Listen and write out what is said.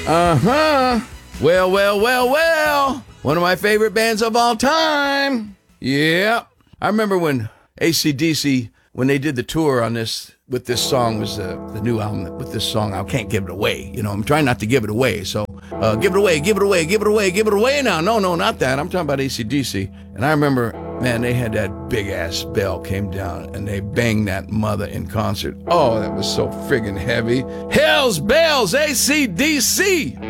Uh-huh. Well, well, well, well. One of my favorite bands of all time. Yeah. I remember when AC/DC, when they did the tour on this, with this song, was the new album with this song, I Can't Give It Away. You know, I'm trying not to give it away. So, give it away, give it away, give it away, give it away now. No, not that. I'm talking about AC/DC. And I remember, man, they had that big-ass bell came down, and they banged that mother in concert. Oh, that was so friggin' heavy. Hell's bells, AC/DC.